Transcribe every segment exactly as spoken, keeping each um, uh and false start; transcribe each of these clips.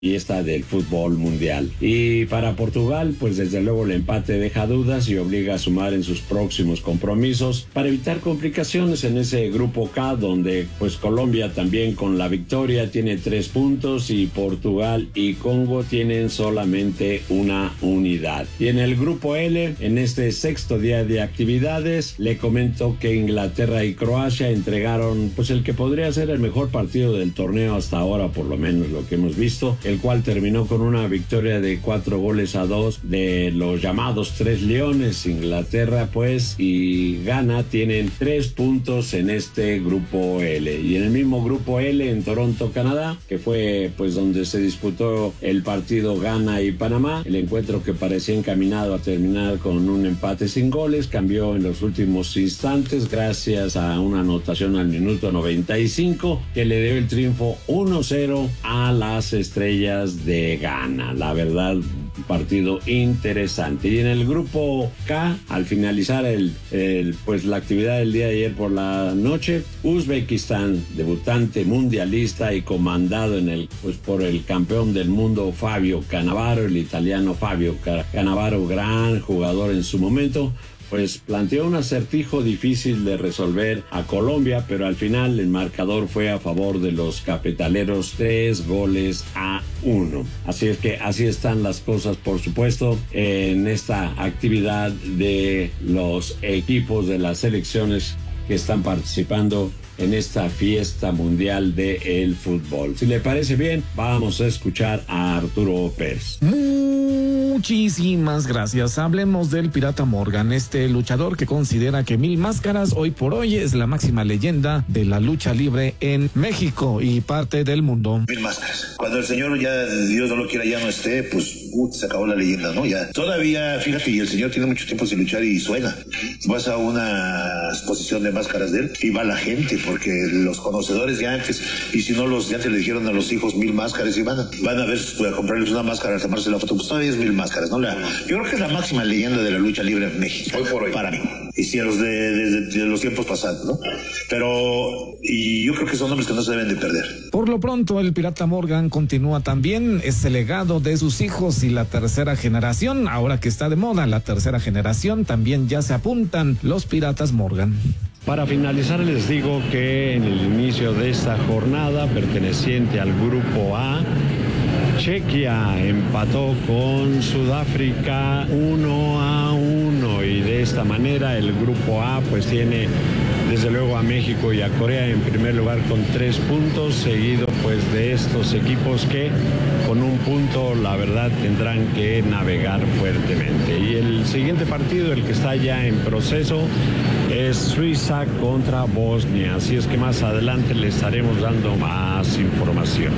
y esta del fútbol mundial. Y para Portugal, pues desde luego el empate deja dudas y obliga a sumar en sus próximos compromisos para evitar complicaciones en ese grupo K, donde pues Colombia también con la victoria tiene tres puntos y Portugal y Congo tienen solamente una unidad. Y en el grupo L, en este sexto día de actividades, le comento que Inglaterra y Croacia entregaron pues el que podría ser el mejor partido del torneo hasta ahora, por lo menos lo que hemos visto, el cual terminó con una victoria de cuatro goles a dos de los llamados Tres Leones. Inglaterra pues y Ghana tienen tres puntos en este grupo L. Y en el mismo grupo L, en Toronto, Canadá, que fue pues donde se disputó el partido Ghana y Panamá, el encuentro que parecía encaminado a terminar con un empate sin goles, cambió en los últimos instantes gracias a una anotación al minuto noventa y cinco que le dio el triunfo uno cero a las Estrellas de Ghana. La verdad, un partido interesante. Y en el grupo K, al finalizar el, el pues la actividad del día de ayer por la noche, Uzbekistán, debutante mundialista y comandado en el pues por el campeón del mundo Fabio Cannavaro, el italiano Fabio Cannavaro, gran jugador en su momento, pues planteó un acertijo difícil de resolver a Colombia, pero al final el marcador fue a favor de los cafetaleros, tres goles a uno. Así es que así están las cosas, por supuesto, en esta actividad de los equipos de las selecciones que están participando en esta fiesta mundial del fútbol. Si le parece bien, vamos a escuchar a Arturo Pérez. Muchísimas gracias. Hablemos del Pirata Morgan, este luchador que considera que Mil Máscaras hoy por hoy es la máxima leyenda de la lucha libre en México y parte del mundo. Mil Máscaras. Cuando el señor ya, Dios no lo quiera, ya no esté, pues uh, se acabó la leyenda, ¿no? Ya. Todavía, fíjate, y el señor tiene mucho tiempo sin luchar y suena. Vas a una exposición de máscaras de él y va la gente, porque los conocedores de antes, y si no los de antes le dijeron a los hijos Mil Máscaras y van a, van a ver, pues, a comprarles una máscara, a tomarse la foto, pues todavía es Mil Máscaras, ¿no? La, yo creo que es la máxima leyenda de la lucha libre en México. Hoy por hoy. Para mí. Y si a los de, de, de, de los tiempos pasados, ¿no? Pero, y yo creo que son nombres que no se deben de perder. Por lo pronto, el Pirata Morgan continúa también ese legado de sus hijos y la tercera generación. Ahora que está de moda la tercera generación, también ya se apuntan los Piratas Morgan. Para finalizar, les digo que en el inicio de esta jornada, perteneciente al grupo A, Chequia empató con Sudáfrica uno a uno y de esta manera el grupo A pues tiene desde luego a México y a Corea en primer lugar con tres puntos, seguido pues de estos equipos que con un punto la verdad tendrán que navegar fuertemente. Y el siguiente partido, el que está ya en proceso, es Suiza contra Bosnia, así es que más adelante les estaremos dando más información.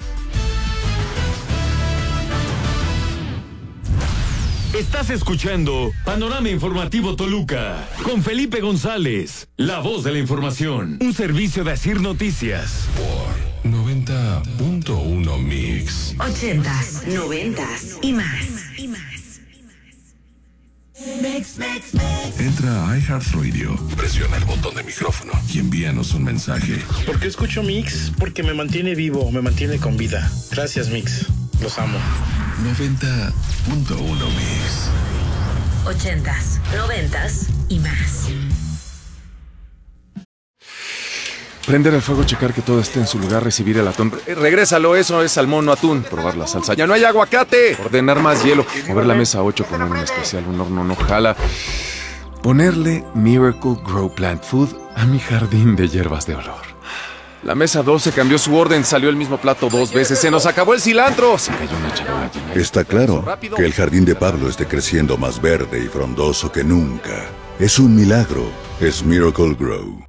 Estás escuchando Panorama Informativo Toluca con Felipe González, la voz de la información, un servicio de Asir Noticias. Por noventa punto uno Mix. Ochentas, noventas y más. Y más. Mix, mix, mix. Entra a iHeartRadio, presiona el botón de micrófono y envíanos un mensaje. ¿Por qué escucho Mix? Porque me mantiene vivo, me mantiene con vida. Gracias, Mix. Los amo. noventa punto uno Mix. Ochentas, noventas y más. Prender el fuego, checar que todo esté en su lugar, recibir el atún. Eh, regrésalo, eso es salmón, no atún. Probar la salsa. ¡Ya no hay aguacate! Ordenar más hielo. Mover la mesa ocho, poner un especial, un horno no jala. Ponerle Miracle Grow Plant Food a mi jardín de hierbas de olor. La mesa doce cambió su orden, salió el mismo plato dos veces. ¡Se nos acabó el cilantro! Se cayó una charola llena. Está claro que el jardín de Pablo esté creciendo más verde y frondoso que nunca. Es un milagro. Es Miracle Grow.